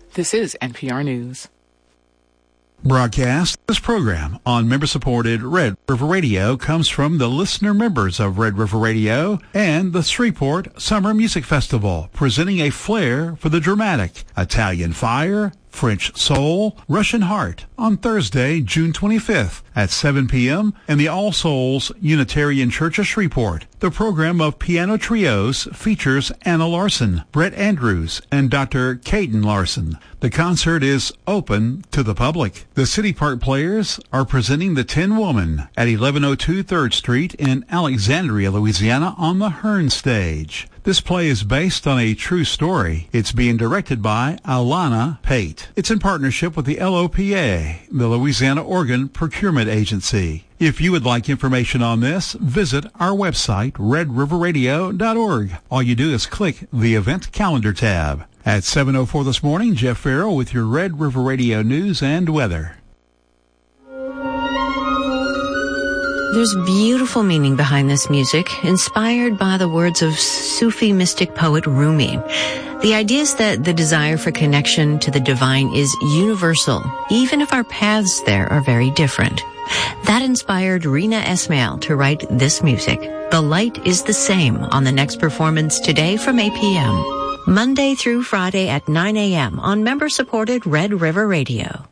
This is NPR News. Broadcast this program on member-supported Red River Radio comes from the listener members of Red River Radio and the Shreveport Summer Music Festival, presenting a flair for the dramatic Italian Fire, French Soul, Russian Heart on Thursday, June 25th at 7 p.m. in the All Souls Unitarian Church of Shreveport. The program of piano trios features Anna Larson, Brett Andrews, and Dr. Caden Larson. The concert is open to the public. The City Park Players are presenting The Tin Woman at 1102 3rd Street in Alexandria, Louisiana on the Hearn stage. This play is based on a true story. It's being directed by Alana Pate. It's in partnership with the LOPA, the Louisiana Organ Procurement Agency. If you would like information on this, visit our website, redriverradio.org. All you do is click the Event Calendar tab. At 7:04 this morning, Jeff Farrell with your Red River Radio news and weather. There's beautiful meaning behind this music, inspired by the words of Sufi mystic poet Rumi. The idea is that the desire for connection to the divine is universal, even if our paths there are very different. That inspired Rina Esmail to write this music. The light is the same on the next performance today from 8 p.m. Monday through Friday at 9 a.m. on member-supported Red River Radio.